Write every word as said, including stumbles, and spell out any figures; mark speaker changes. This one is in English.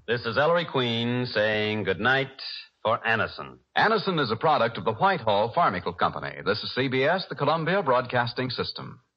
Speaker 1: This is Ellery Queen saying goodnight for Anacin.
Speaker 2: Anacin is a product of the Whitehall Pharmaceutical Company. This is C B S, the Columbia Broadcasting System.